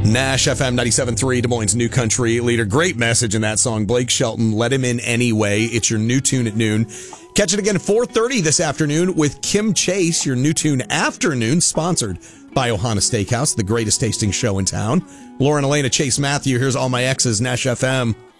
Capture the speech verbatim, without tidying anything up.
Nash F M ninety-seven point three, Des Moines' new country leader. Great message in that song. Blake Shelton, Let Him In Anyway. It's your new tune at noon. Catch it again at four thirty this afternoon with Kim Chase, your new tune afternoon, sponsored by Ohana Steakhouse, the greatest tasting show in town. Lauren Elena, Chase Matthew, here's All My Exes, Nash F M.